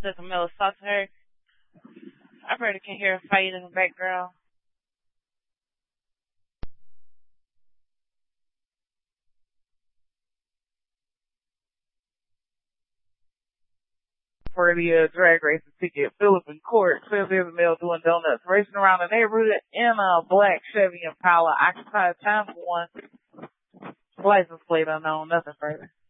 Let the male talk to her. I probably can hear a fight in the background. For the drag racing ticket, Philip in court says there's a male doing donuts racing around the neighborhood in a black Chevy Impala occupied time for one. License plate unknown, nothing further.